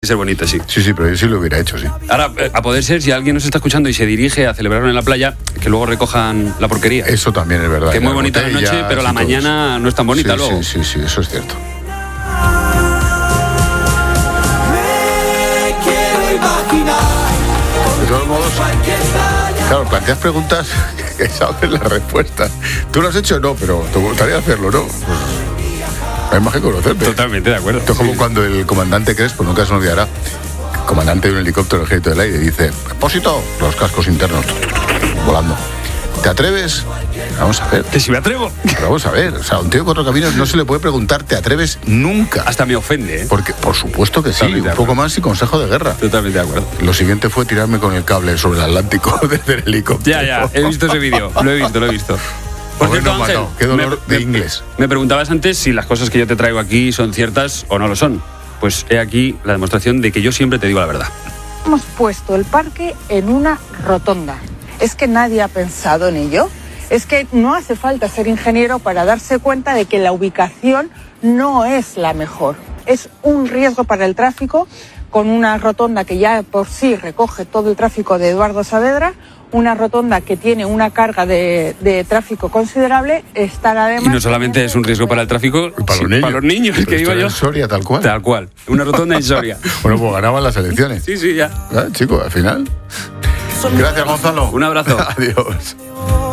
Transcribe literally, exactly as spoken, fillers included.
ser bonito, sí. Sí, sí, pero yo sí lo hubiera hecho, sí. Ahora, a poder ser, si alguien nos está escuchando y se dirige a celebrarlo en la playa, que luego recojan la porquería. Eso también es verdad. Que es muy bonita la noche, pero la mañana no es tan bonita sí, luego. Sí, sí, sí, eso es cierto. De todos modos, claro, planteas preguntas que sabes la respuesta. ¿Tú lo has hecho? No, pero te gustaría hacerlo, ¿no? Pues, hay más que conocerte. Totalmente de acuerdo. Esto es como sí. cuando el comandante Crespo, nunca se nos olvidará, el comandante de un helicóptero del Ejército del Aire dice: Expósito, los cascos internos volando. ¿Te atreves? Vamos a ver. Que si me atrevo. Pero vamos a ver, o sea, a un tío de cuatro caminos no se le puede preguntar ¿te atreves? Nunca. Hasta me ofende, ¿eh? Porque, por supuesto que sí, Totalmente un poco más y consejo de guerra. Totalmente de acuerdo. Lo siguiente fue tirarme con el cable sobre el Atlántico desde el helicóptero. Ya, ya, he visto ese vídeo, lo he visto, lo he visto. Por Joder, cierto, no, Ángel, no, qué dolor me, de inglés. Me preguntabas antes si las cosas que yo te traigo aquí son ciertas o no lo son. Pues he aquí la demostración de que yo siempre te digo la verdad. Hemos puesto el parque en una rotonda. ¿Es que nadie ha pensado en ello? Es que no hace falta ser ingeniero para darse cuenta de que la ubicación no es la mejor. Es un riesgo para el tráfico, con una rotonda que ya por sí recoge todo el tráfico de Eduardo Saavedra, una rotonda que tiene una carga de, de tráfico considerable, estar además... Y no solamente es un riesgo para el tráfico, Y para, sí, los niños. para los niños, Pero que digo esto era yo. en Soria, tal cual. Tal cual, una rotonda en Soria. Bueno, pues ganaban las elecciones. Sí, sí, ya. ¿Eh, chico, al final. Gracias, Gonzalo. Un abrazo. Adiós.